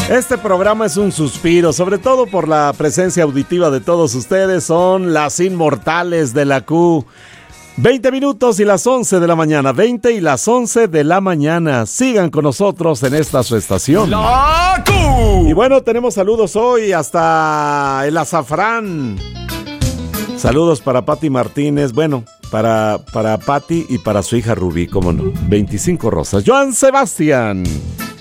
Este programa es un suspiro, sobre todo por la presencia auditiva de todos ustedes. Son las inmortales de la Q. 20 minutos y las 11 de la mañana. 20 y las 11 de la mañana. Sigan con nosotros en esta su estación. La Q. Y bueno, tenemos saludos hoy hasta el azafrán. Saludos para Pati Martínez. Bueno, para Pati y para su hija Rubí, cómo no. 25 rosas. Joan Sebastián.